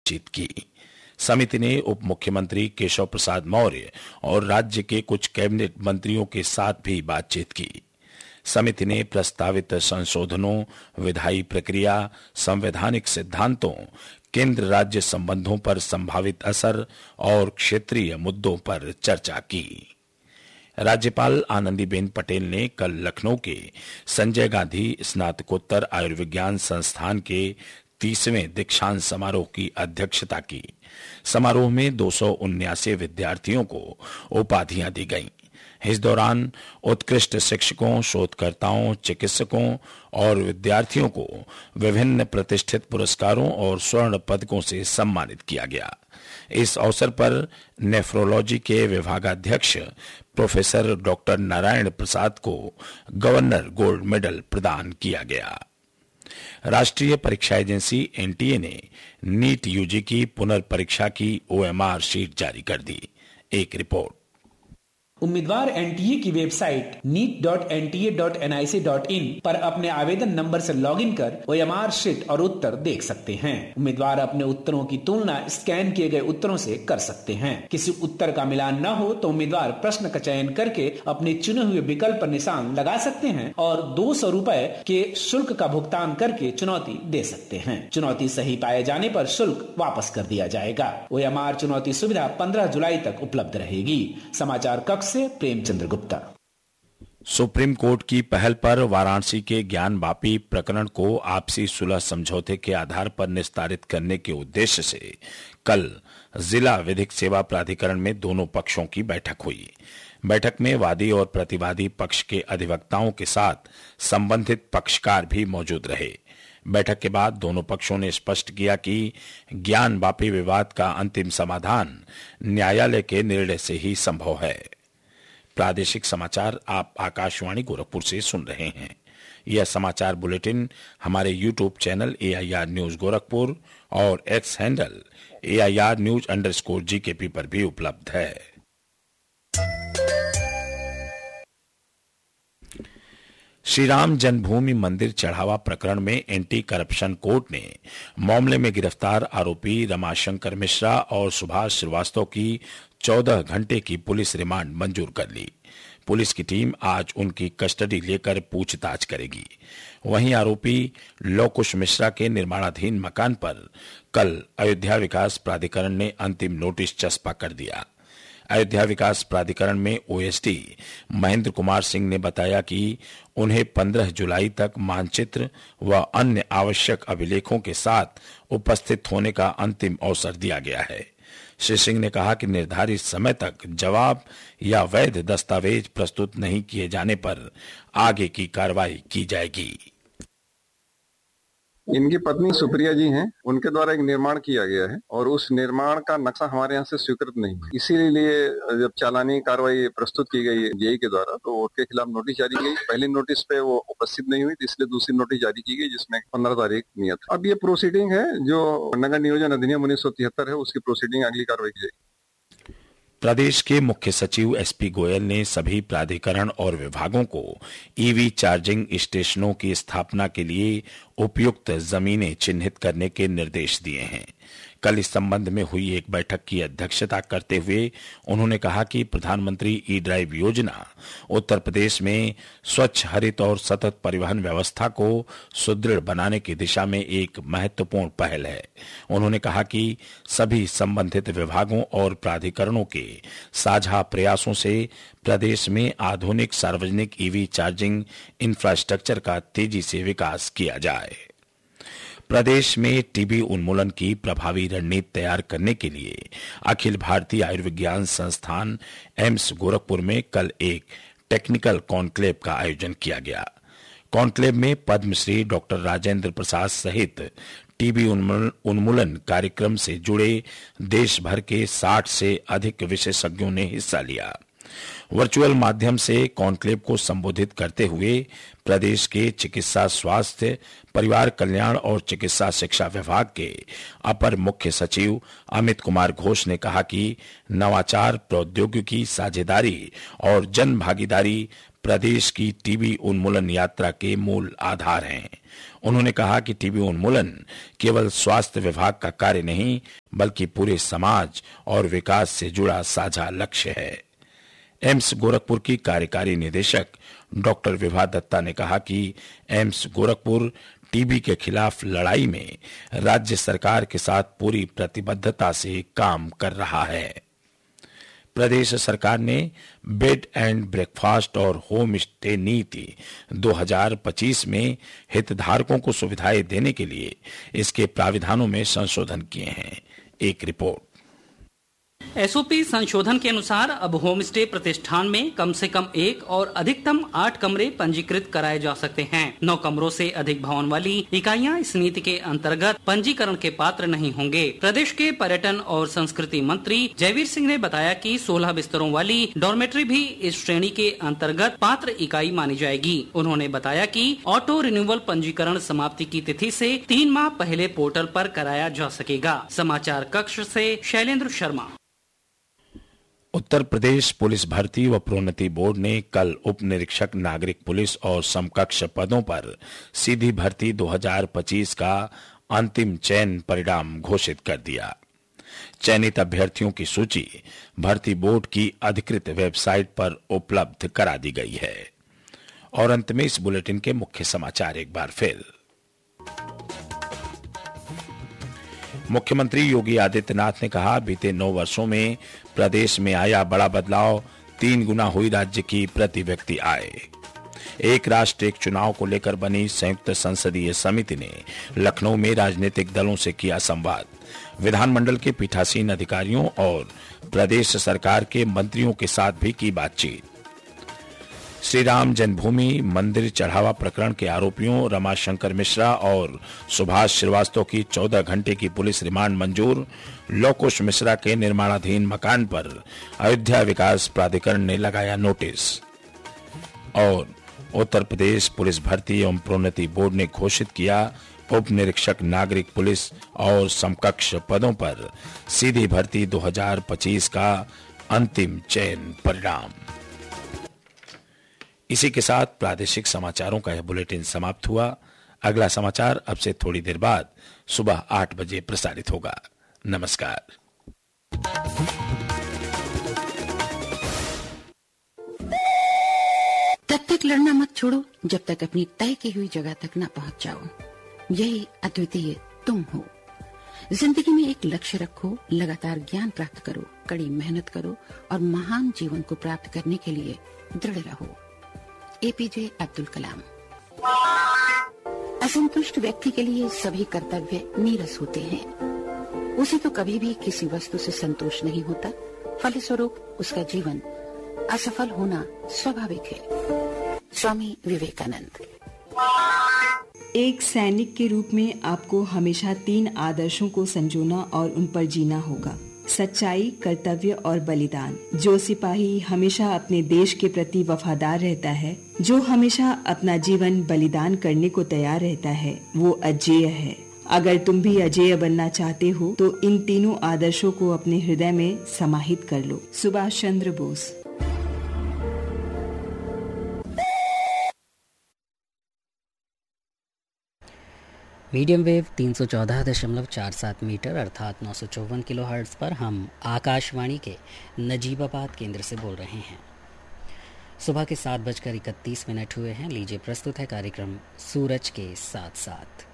बातचीत की। समिति ने उप मुख्यमंत्री केशव प्रसाद मौर्य और राज्य के कुछ कैबिनेट मंत्रियों के साथ भी बातचीत की। समिति ने प्रस्तावित संशोधनों, विधायी प्रक्रिया, संवैधानिक सिद्धांतों, केंद्र राज्य संबंधों पर संभावित असर और क्षेत्रीय मुद्दों पर चर्चा की। राज्यपाल आनंदीबेन पटेल ने कल लखनऊ के संजय गांधी स्नातकोत्तर आयुर्विज्ञान संस्थान के 30वें दीक्षांत समारोह की अध्यक्षता की। समारोह में 279 विद्यार्थियों को उपाधियां दी गईं। इस दौरान उत्कृष्ट शिक्षकों, शोधकर्ताओं, चिकित्सकों और विद्यार्थियों को विभिन्न प्रतिष्ठित पुरस्कारों और स्वर्ण पदकों से सम्मानित किया गया। इस अवसर पर नेफ्रोलॉजी के विभागाध्यक्ष प्रोफेसर डॉक्टर नारायण प्रसाद को गवर्नर गोल्ड मेडल प्रदान किया गया। राष्ट्रीय परीक्षा एजेंसी एनटीए ने नीट यूजी की पुनर्परीक्षा की ओएमआर शीट जारी कर दी। एक रिपोर्ट। उम्मीदवार एनटीए की वेबसाइट neet.nta.nic.in पर अपने आवेदन नंबर से लॉगिन कर ओएमआर शीट और उत्तर देख सकते हैं। उम्मीदवार अपने उत्तरों की तुलना स्कैन किए गए उत्तरों से कर सकते हैं। किसी उत्तर का मिलान न हो तो उम्मीदवार प्रश्न का चयन करके अपने चुने हुए विकल्प पर निशान लगा सकते हैं और 200 रुपए के शुल्क का भुगतान करके चुनौती दे सकते हैं। चुनौती सही पाए जाने पर शुल्क वापस कर दिया जाएगा। ओएमआर चुनौती सुविधा 15 जुलाई तक उपलब्ध रहेगी। समाचार कक्ष से प्रेमचंद्र गुप्ता। सुप्रीम कोर्ट की पहल पर वाराणसी के ज्ञानवापी प्रकरण को आपसी सुलह समझौते के आधार पर निस्तारित करने के उद्देश्य से कल जिला विधिक सेवा प्राधिकरण में दोनों पक्षों की बैठक हुई। बैठक में वादी और प्रतिवादी पक्ष के अधिवक्ताओं के साथ संबंधित पक्षकार भी मौजूद रहे। बैठक के बाद दोनों पक्षों ने स्पष्ट किया कि ज्ञानवापी विवाद का अंतिम समाधान न्यायालय के निर्णय से ही संभव है। प्रादेशिक समाचार आप आकाशवाणी गोरखपुर से सुन रहे हैं। यह समाचार बुलेटिन हमारे YouTube channel AIR news Gorakhpur और एक्स हैंडल AIR न्यूज_GKP पर भी उपलब्ध है। श्री राम जन्मभूमि मंदिर चढ़ावा प्रकरण में एंटी करप्शन कोर्ट ने मामले में गिरफ्तार आरोपी रमाशंकर मिश्रा और सुभाष श्रीवास्तव की 14 घंटे की पुलिस रिमांड मंजूर कर ली। पुलिस की टीम आज उनकी कस्टडी लेकर पूछताछ करेगी। वहीं आरोपी लौकुश मिश्रा के निर्माणाधीन मकान पर कल अयोध्या विकास प्राधिकरण ने अंतिम नोटिस चस्पा कर दिया। अयोध्या विकास प्राधिकरण में ओएसडी महेंद्र कुमार सिंह ने बताया कि उन्हें 15 जुलाई तक मानचित्र व अन्य आवश्यक अभिलेखों के साथ उपस्थित होने का अंतिम अवसर दिया गया है। श्री सिंह ने कहा कि निर्धारित समय तक जवाब या वैध दस्तावेज प्रस्तुत नहीं किए जाने पर आगे की कार्रवाई की जाएगी। इनकी पत्नी सुप्रिया जी हैं, उनके द्वारा एक निर्माण किया गया है और उस निर्माण का नक्शा हमारे यहाँ से स्वीकृत नहीं है। इसीलिए जब चालानी कार्रवाई प्रस्तुत की गई जेई के द्वारा तो उनके खिलाफ नोटिस जारी की गई। पहली नोटिस पे वो उपस्थित नहीं हुई, इसलिए दूसरी नोटिस जारी की गई जिसमें 15 तारीख नियत। अब ये प्रोसीडिंग है जो नगर नियोजन अधिनियम 1973 है, उसकी प्रोसीडिंग अगली कार्रवाई की जाएगी। प्रदेश के मुख्य सचिव एसपी गोयल ने सभी प्राधिकरण और विभागों को ईवी चार्जिंग स्टेशनों की स्थापना के लिए उपयुक्त जमीनें चिन्हित करने के निर्देश दिए हैं। कल इस संबंध में हुई एक बैठक की अध्यक्षता करते हुए उन्होंने कहा कि प्रधानमंत्री ई ड्राइव योजना उत्तर प्रदेश में स्वच्छ, हरित और सतत परिवहन व्यवस्था को सुदृढ़ बनाने की दिशा में एक महत्वपूर्ण पहल है। उन्होंने कहा कि सभी संबंधित विभागों और प्राधिकरणों के साझा प्रयासों से प्रदेश में आधुनिक सार्वजनिक ईवी चार्जिंग इंफ्रास्ट्रक्चर का तेजी से विकास किया जाए। प्रदेश में टीबी उन्मूलन की प्रभावी रणनीति तैयार करने के लिए अखिल भारतीय आयुर्विज्ञान संस्थान एम्स गोरखपुर में कल एक टेक्निकल कॉन्क्लेव का आयोजन किया गया। कॉन्क्लेव में पद्मश्री डॉक्टर राजेंद्र प्रसाद सहित टीबी उन्मूलन कार्यक्रम से जुड़े देश भर के 60 से अधिक विशेषज्ञों ने हिस्सा लिया। वर्चुअल माध्यम से कॉन्क्लेव को संबोधित करते हुए प्रदेश के चिकित्सा, स्वास्थ्य, परिवार कल्याण और चिकित्सा शिक्षा विभाग के अपर मुख्य सचिव अमित कुमार घोष ने कहा कि नवाचार, प्रौद्योगिकी, साझेदारी और जन भागीदारी प्रदेश की टीबी उन्मूलन यात्रा के मूल आधार हैं। उन्होंने कहा कि टीबी उन्मूलन केवल स्वास्थ्य विभाग का कार्य नहीं, बल्कि पूरे समाज और विकास से जुड़ा साझा लक्ष्य है। एम्स गोरखपुर की कार्यकारी निदेशक डॉक्टर विभा दत्ता ने कहा कि एम्स गोरखपुर टीबी के खिलाफ लड़ाई में राज्य सरकार के साथ पूरी प्रतिबद्धता से काम कर रहा है। प्रदेश सरकार ने बेड एंड ब्रेकफास्ट और होम स्टे नीति 2025 में हितधारकों को सुविधाएं देने के लिए इसके प्राविधानों में संशोधन किए हैं। एक रिपोर्ट। एसओपी संशोधन के अनुसार अब होम स्टे प्रतिष्ठान में कम से कम 1 और अधिकतम 8 कमरे पंजीकृत कराए जा सकते हैं। 9 कमरों से अधिक भवन वाली इकाइयां इस नीति के अंतर्गत पंजीकरण के पात्र नहीं होंगे। प्रदेश के पर्यटन और संस्कृति मंत्री जयवीर सिंह ने बताया कि 16 बिस्तरों वाली डॉर्मेट्री भी इस श्रेणी के अंतर्गत पात्र इकाई मानी जाएगी। उन्होंने बताया कि ऑटो रिन्यूअल पंजीकरण समाप्ति की तिथि से 3 माह पहले पोर्टल पर कराया जा सकेगा। समाचार कक्ष से शैलेंद्र शर्मा। उत्तर प्रदेश पुलिस भर्ती व प्रोन्नति बोर्ड ने कल उप निरीक्षक नागरिक पुलिस और समकक्ष पदों पर सीधी भर्ती 2025 का अंतिम चयन परिणाम घोषित कर दिया। चयनित अभ्यर्थियों की सूची भर्ती बोर्ड की अधिकृत वेबसाइट पर उपलब्ध करा दी गई है। और अंत में इस बुलेटिन के मुख्य समाचार एक बार फिर। मुख्यमंत्री योगी आदित्यनाथ ने कहा, बीते 9 वर्षों में प्रदेश में आया बड़ा बदलाव, 3 गुना हुई राज्य की प्रति व्यक्ति आय। एक राष्ट्र एक चुनाव को लेकर बनी संयुक्त संसदीय समिति ने लखनऊ में राजनीतिक दलों से किया संवाद। विधानमंडल के पीठासीन अधिकारियों और प्रदेश सरकार के मंत्रियों के साथ भी की बातचीत। श्री राम जन्मभूमि मंदिर चढ़ावा प्रकरण के आरोपियों रमाशंकर मिश्रा और सुभाष श्रीवास्तव की 14 घंटे की पुलिस रिमांड मंजूर। लोकुश मिश्रा के निर्माणाधीन मकान पर अयोध्या विकास प्राधिकरण ने लगाया नोटिस। और उत्तर प्रदेश पुलिस भर्ती एवं प्रोन्नति बोर्ड ने घोषित किया, उप निरीक्षक नागरिक पुलिस और समकक्ष पदों पर सीधी भर्ती 2025 का अंतिम चयन परिणाम। इसी के साथ प्रादेशिक समाचारों का यह बुलेटिन समाप्त हुआ। अगला समाचार अब से थोड़ी देर बाद सुबह 8 बजे प्रसारित होगा। नमस्कार। तब तक लड़ना मत छोड़ो जब तक अपनी तय की हुई जगह तक न पहुंच जाओ। यही अद्वितीय तुम हो। जिंदगी में एक लक्ष्य रखो, लगातार ज्ञान प्राप्त करो, कड़ी मेहनत करो और महान जीवन को प्राप्त करने के लिए दृढ़ रहो। एपीजे अब्दुल कलाम। असंतुष्ट व्यक्ति के लिए सभी कर्तव्य नीरस होते हैं। उसे तो कभी भी किसी वस्तु से संतोष नहीं होता, फलस्वरूप उसका जीवन असफल होना स्वाभाविक है। स्वामी विवेकानंद। एक सैनिक के रूप में आपको हमेशा 3 आदर्शों को संजोना और उन पर जीना होगा: सच्चाई, कर्तव्य और बलिदान। जो सिपाही हमेशा अपने देश के प्रति वफादार रहता है, जो हमेशा अपना जीवन बलिदान करने को तैयार रहता है, वो अजेय है। अगर तुम भी अजेय बनना चाहते हो तो इन 3 आदर्शों को अपने हृदय में समाहित कर लो। Subhash Chandra Bose. Medium wave 314.47 metre अर्थात 954 किलोहर्ट्ज़ पर हम आकाशवाणी के नजीबाबाद केंद्र से बोल रहे हैं। सुबह के 7:31 हुए हैं। लीजिए प्रस्तुत है कार्यक्रम सूरज के साथ साथ।